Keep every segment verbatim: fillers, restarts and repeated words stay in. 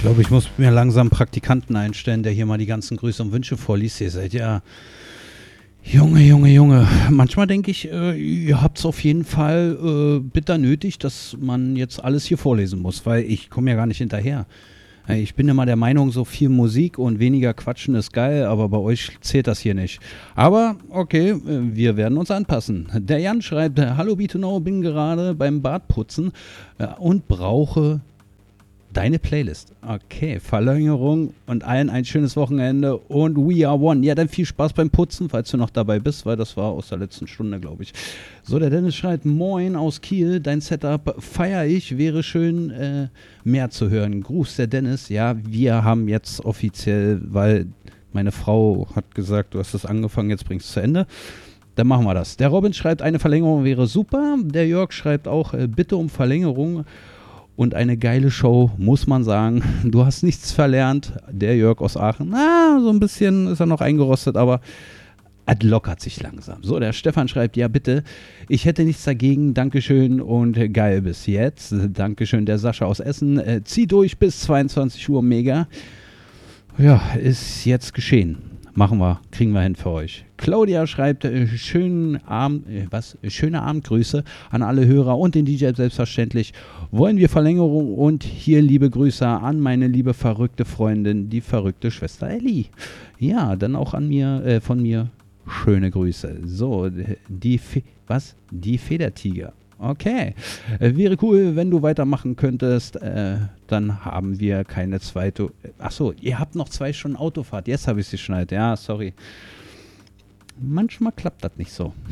glaube, ich muss mir langsam einen Praktikanten einstellen, der hier mal die ganzen Grüße und Wünsche vorliest. Ihr seid ja, Junge, Junge, Junge. Manchmal denke ich, äh, ihr habt es auf jeden Fall äh, bitter nötig, dass man jetzt alles hier vorlesen muss, weil ich komme ja gar nicht hinterher. Äh, Ich bin immer der Meinung, so viel Musik und weniger Quatschen ist geil, aber bei euch zählt das hier nicht. Aber okay, äh, wir werden uns anpassen. Der Jan schreibt, hallo B zwei Know, bin gerade beim Bartputzen äh, und brauche deine Playlist. Okay, Verlängerung und allen ein schönes Wochenende und we are one. Ja, dann viel Spaß beim Putzen, falls du noch dabei bist, weil das war aus der letzten Stunde, glaube ich. So, der Dennis schreibt, moin aus Kiel, dein Setup feiere ich, wäre schön äh, mehr zu hören. Gruß, der Dennis. Ja, wir haben jetzt offiziell, weil meine Frau hat gesagt, du hast es angefangen, jetzt bringst du es zu Ende. Dann machen wir das. Der Robin schreibt, eine Verlängerung wäre super. Der Jörg schreibt auch, äh, bitte um Verlängerung. Und eine geile Show, muss man sagen. Du hast nichts verlernt. Der Jörg aus Aachen, na, so ein bisschen ist er noch eingerostet, aber es lockert sich langsam. So, der Stefan schreibt, ja bitte, ich hätte nichts dagegen, Dankeschön und geil bis jetzt. Dankeschön, der Sascha aus Essen. Äh, zieh durch bis zweiundzwanzig Uhr, mega. Ja, ist jetzt geschehen. Machen wir, kriegen wir hin für euch. Claudia schreibt, äh, schönen Abend, äh, was? Schöne Abendgrüße an alle Hörer und den D J selbstverständlich. Wollen wir Verlängerung und hier liebe Grüße an meine liebe verrückte Freundin, die verrückte Schwester Elli. Ja, dann auch an mir, äh, von mir schöne Grüße. So, die, Fe- was? Die Federtiger. Okay, äh, wäre cool, wenn du weitermachen könntest, äh, dann haben wir keine zweite, achso, ihr habt noch zwei Stunden Autofahrt, jetzt habe ich es geschnallt, ja, sorry. Manchmal klappt das nicht so.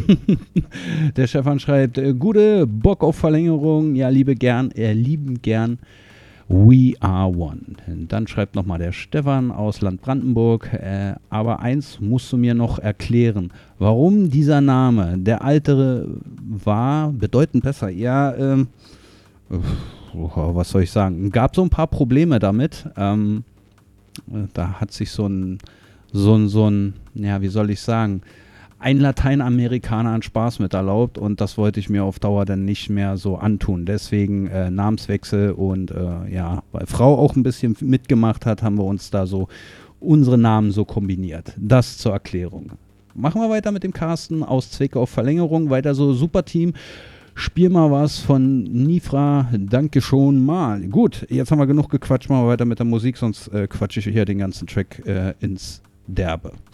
Der Stefan schreibt, äh, gute Bock auf Verlängerung, ja, liebe gern, äh, lieben gern, we are one. Dann schreibt nochmal der Stefan aus Land Brandenburg, äh, aber eins musst du mir noch erklären, warum dieser Name, der Altere war bedeutend besser. Ja, ähm, was soll ich sagen, gab so ein paar Probleme damit, ähm, da hat sich so ein, so ein, so ein, ja, wie soll ich sagen, ein Lateinamerikaner einen Spaß mit erlaubt und das wollte ich mir auf Dauer dann nicht mehr so antun. Deswegen äh, Namenswechsel und äh, ja, weil Frau auch ein bisschen mitgemacht hat, haben wir uns da so unsere Namen so kombiniert. Das zur Erklärung. Machen wir weiter mit dem Carsten aus Zwickau auf Verlängerung. Weiter so, super Team. Spiel mal was von Nifra. Danke schon mal. Gut, jetzt haben wir genug gequatscht. Machen wir weiter mit der Musik, sonst äh, quatsche ich hier den ganzen Track äh, ins Derbe.